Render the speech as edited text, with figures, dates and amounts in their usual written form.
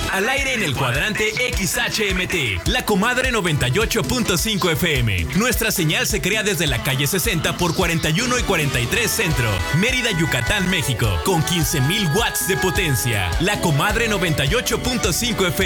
Al aire en el cuadrante XHMT, La Comadre 98.5 FM. Nuestra señal se crea desde la calle 60 por 41 y 43 Centro, Mérida, Yucatán, México, con 15,000 watts de potencia. La Comadre 98.5 FM.